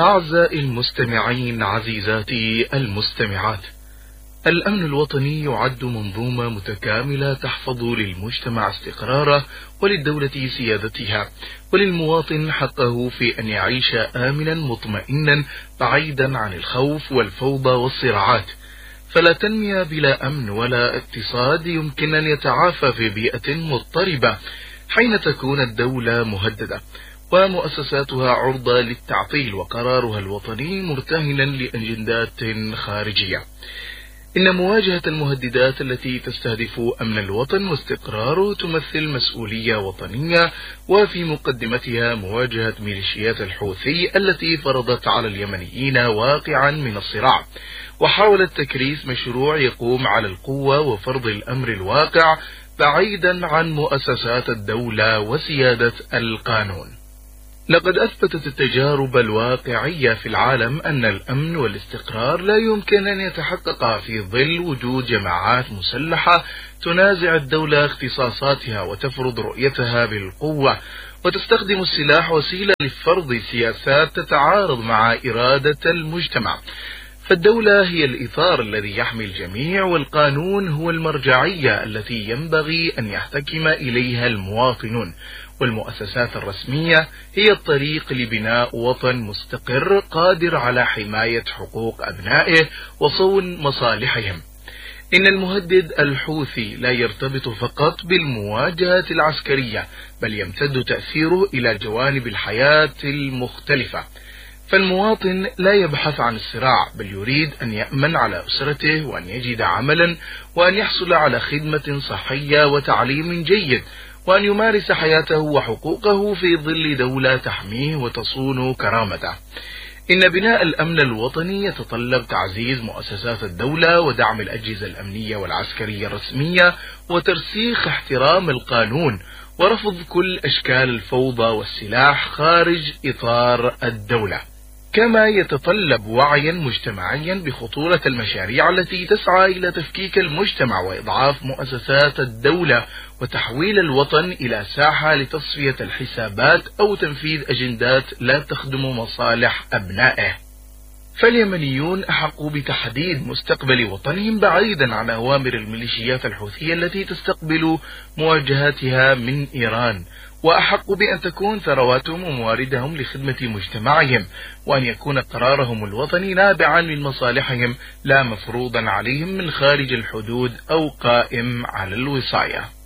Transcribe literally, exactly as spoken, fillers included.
أعزائي المستمعين، عزيزاتي المستمعات، الأمن الوطني يعد منظومة متكاملة تحفظ للمجتمع استقراره وللدولة سيادتها وللمواطن حقه في أن يعيش آمنا مطمئنا بعيدا عن الخوف والفوضى والصراعات. فلا تنمية بلا أمن ولا اقتصاد يمكن أن يتعافى في بيئة مضطربة حين تكون الدولة مهددة ومؤسساتها عرضة للتعطيل وقرارها الوطني مرتهنا لأجندات خارجية. إن مواجهة المهددات التي تستهدف أمن الوطن واستقراره تمثل مسؤولية وطنية، وفي مقدمتها مواجهة ميليشيات الحوثي التي فرضت على اليمنيين واقعا من الصراع، وحاولت تكريس مشروع يقوم على القوة وفرض الأمر الواقع بعيدا عن مؤسسات الدولة وسيادة القانون. لقد أثبتت التجارب الواقعية في العالم أن الأمن والاستقرار لا يمكن أن يتحققا في ظل وجود جماعات مسلحة تنازع الدولة اختصاصاتها وتفرض رؤيتها بالقوة، وتستخدم السلاح وسيلة لفرض سياسات تتعارض مع إرادة المجتمع. فالدولة هي الإطار الذي يحمي الجميع، والقانون هو المرجعية التي ينبغي أن يحتكم إليها المواطنون، والمؤسسات الرسمية هي الطريق لبناء وطن مستقر قادر على حماية حقوق أبنائه وصون مصالحهم. إن المهدد الحوثي لا يرتبط فقط بالمواجهة العسكرية، بل يمتد تأثيره إلى جوانب الحياة المختلفة. فالمواطن لا يبحث عن الصراع، بل يريد أن يأمن على أسرته وأن يجد عملا وأن يحصل على خدمة صحية وتعليم جيد، وأن يمارس حياته وحقوقه في ظل دولة تحميه وتصون كرامته. إن بناء الأمن الوطني يتطلب تعزيز مؤسسات الدولة ودعم الأجهزة الأمنية والعسكرية الرسمية وترسيخ احترام القانون ورفض كل أشكال الفوضى والسلاح خارج إطار الدولة. كما يتطلب وعيا مجتمعيا بخطورة المشاريع التي تسعى إلى تفكيك المجتمع وإضعاف مؤسسات الدولة وتحويل الوطن إلى ساحة لتصفية الحسابات أو تنفيذ أجندات لا تخدم مصالح أبنائه. فاليمنيون أحق بتحديد مستقبل وطنهم بعيدا عن أوامر الميليشيات الحوثية التي تستقبل مواجهاتها من إيران، وأحق بأن تكون ثرواتهم ومواردهم لخدمة مجتمعهم، وأن يكون قرارهم الوطني نابعا من مصالحهم لا مفروضا عليهم من خارج الحدود أو قائم على الوصاية.